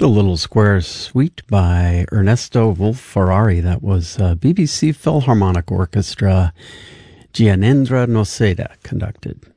The Little Square Suite by Ernesto Wolf-Ferrari. That was BBC Philharmonic Orchestra. Gyanendra Noseda conducted.